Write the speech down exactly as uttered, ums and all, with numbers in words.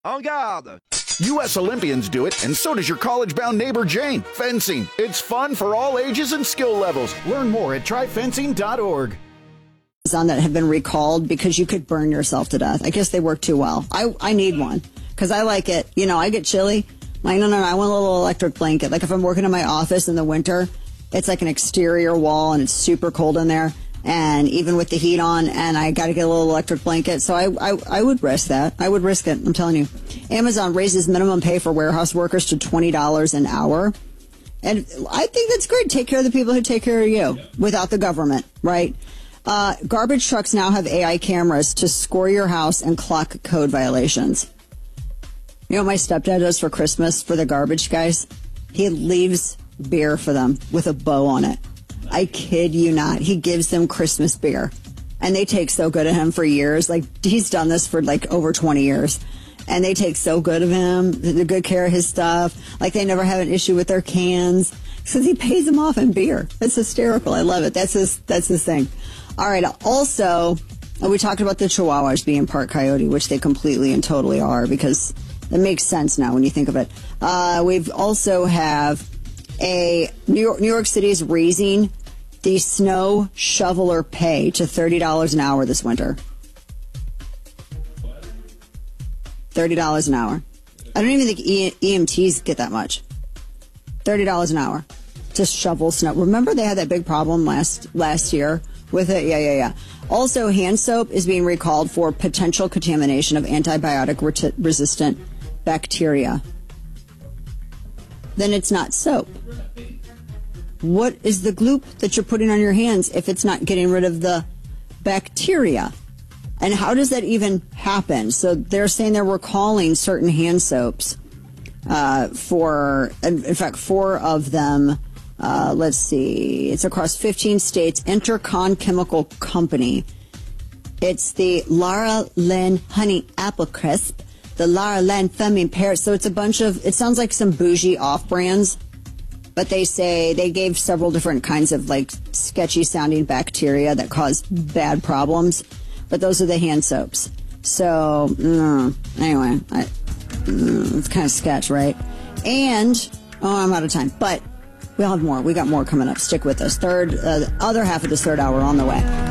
En garde! U S Olympians do it, and so does your college-bound neighbor Jane. Fencing. It's fun for all ages and skill levels. Learn more at try fencing dot org. On that have been recalled because you could burn yourself to death. I guess they work too well. I, I need one because I like it. You know, I get chilly. Like, no, no, no, I want a little electric blanket. Like if I'm working in my office in the winter, it's like an exterior wall and it's super cold in there. And even with the heat on, and I got to get a little electric blanket. So I, I, I would risk that. I would risk it. I'm telling you. Amazon raises minimum pay for warehouse workers to twenty dollars an hour. And I think that's great. Take care of the people who take care of you without the government, right? Uh, garbage trucks now have A I cameras to score your house and clock code violations. You know what my stepdad does for Christmas for the garbage guys? He leaves beer for them with a bow on it. I kid you not. He gives them Christmas beer. And they take so good of him for years. Like, he's done this for like over twenty years. And they take so good of him, the good care of his stuff. Like, they never have an issue with their cans. Because he pays them off in beer. It's hysterical. I love it. That's his, that's his thing. All right. Also, we talked about the Chihuahuas being part coyote, which they completely and totally are, because it makes sense now when you think of it. Uh, we've also have a New York, New York City is raising the snow shoveler pay to thirty dollars an hour this winter. thirty dollars an hour. I don't even think e- EMTs get that much. thirty dollars an hour to shovel snow. Remember they had that big problem last last year with it? Yeah, yeah, yeah. Also, hand soap is being recalled for potential contamination of antibiotic-resistant bacteria. Then it's not soap. What is the gloop that you're putting on your hands if it's not getting rid of the bacteria? And how does that even happen? So they're saying they're recalling certain hand soaps uh, for, in fact, four of them. Uh, let's see. It's across fifteen states. Intercon Chemical Company. It's the Lara Lynn Honey Apple Crisp, the Lara Lynn Femme Pear. So it's a bunch of, it sounds like some bougie off-brands. But they say they gave several different kinds of like sketchy sounding bacteria that cause bad problems. But those are the hand soaps. So, mm, anyway, I, mm, it's kind of sketch, right? And, oh, I'm out of time. But we'll have more. We got more coming up. Stick with us. Third, uh, the other half of this third hour on the way.